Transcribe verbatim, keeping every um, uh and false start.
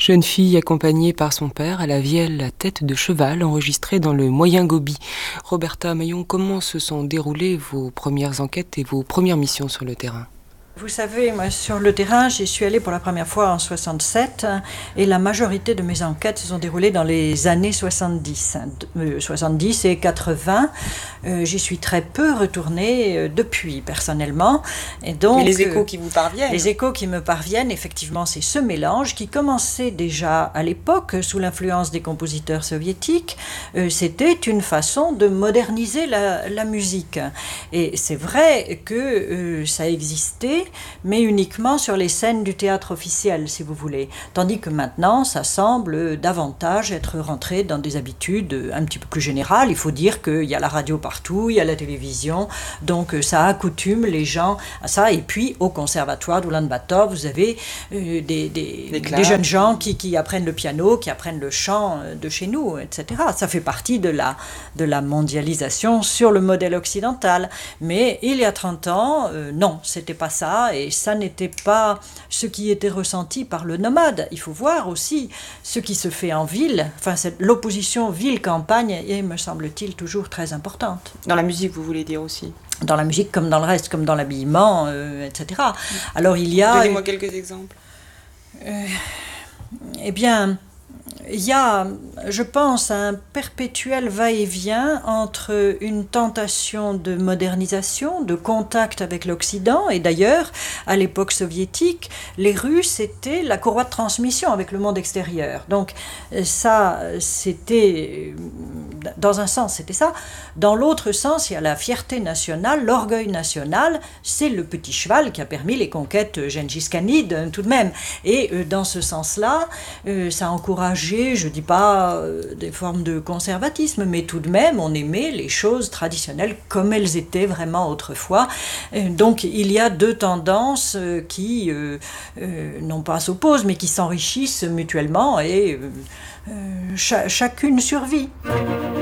Jeune fille accompagnée par son père à la vielle à tête de cheval enregistrée dans le Moyen Gobi. Roberta Maillon, comment se sont déroulées vos premières enquêtes et vos premières missions sur le terrain ? Vous savez, moi, sur le terrain, j'y suis allée pour la première fois en soixante-sept et la majorité de mes enquêtes se sont déroulées dans les années soixante-dix, euh, soixante-dix et quatre-vingts. Euh, j'y suis très peu retournée euh, depuis, personnellement. Et donc, Mais les échos qui vous parviennent. Les échos qui me parviennent, effectivement, c'est ce mélange qui commençait déjà à l'époque, sous l'influence des compositeurs soviétiques. Euh, c'était une façon de moderniser la, la musique. Et c'est vrai que euh, ça existait, mais uniquement sur les scènes du théâtre officiel, si vous voulez. Tandis que maintenant, ça semble davantage être rentré dans des habitudes un petit peu plus générales. Il faut dire qu'il y a la radio partout, il y a la télévision, donc ça accoutume les gens à ça. Et puis, au conservatoire d'Oulan-Bator, vous avez euh, des, des, des jeunes gens qui, qui apprennent le piano, qui apprennent le chant de chez nous, et cetera. Ça fait partie de la, de la mondialisation sur le modèle occidental. Mais il y a trente ans, euh, non, c'était pas ça. Et ça n'était pas ce qui était ressenti par le nomade. Il faut voir aussi ce qui se fait en ville. Enfin, cette, l'opposition ville-campagne est, me semble-t-il, toujours très importante. Dans la musique, vous voulez dire aussi ? Dans la musique comme dans le reste, comme dans l'habillement, euh, et cetera. Alors il y a... Donnez-moi quelques exemples. Euh, eh bien... Il y a, je pense, un perpétuel va-et-vient entre une tentation de modernisation, de contact avec l'Occident, et d'ailleurs, à l'époque soviétique, les Russes étaient la courroie de transmission avec le monde extérieur. Donc ça, c'était, dans un sens, c'était ça. Dans l'autre sens, il y a la fierté nationale, l'orgueil national, c'est le petit cheval qui a permis les conquêtes gengis-khanides, tout de même. Et dans ce sens-là, ça a encouragé, je ne dis pas euh, des formes de conservatisme, mais tout de même, on aimait les choses traditionnelles comme elles étaient vraiment autrefois. Euh, donc, il y a deux tendances euh, qui, euh, euh, non pas s'opposent, mais qui s'enrichissent mutuellement et euh, euh, ch- chacune survit.